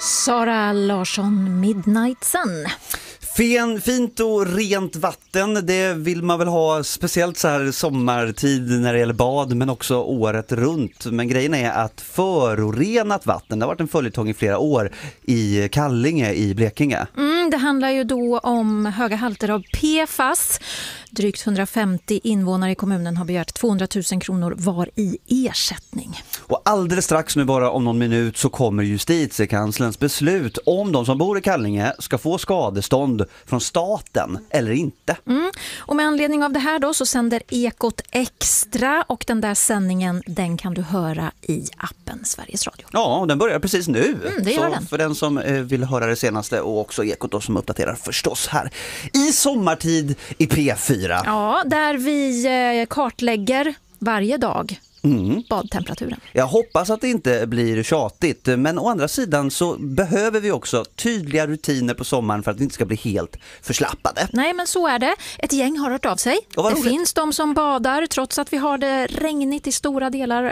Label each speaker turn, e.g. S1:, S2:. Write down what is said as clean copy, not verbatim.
S1: Sara Larsson, Midnight Sun.
S2: Fint och rent vatten, det vill man väl ha speciellt så här sommartid när det gäller bad, men också året runt. Men grejen är att förorenat vatten, det har varit en följetong i flera år i Kallinge i Blekinge.
S1: Det handlar ju då om höga halter av PFAS. Drygt 150 invånare i kommunen har begärt 200 000 kronor var i ersättning.
S2: Och alldeles strax, nu bara om någon minut, så kommer justitiekanslerns beslut om de som bor i Kallinge ska få skadestånd från staten eller inte.
S1: Och med anledning av det här då så sänder Ekot Extra, och den där sändningen, den kan du höra i appen Sveriges Radio.
S2: Ja, den börjar precis nu.
S1: Det gör
S2: så
S1: den.
S2: För den som vill höra det senaste, och också Ekot då, som uppdaterar förstås här i sommartid i P4.
S1: Ja, där vi kartlägger varje dag badtemperaturen.
S2: Jag hoppas att det inte blir tjatigt, men å andra sidan så behöver vi också tydliga rutiner på sommaren för att vi inte ska bli helt förslappade.
S1: Nej, men så är det. Ett gäng har hört av sig. Det finns de som badar trots att vi har det regnigt i stora delar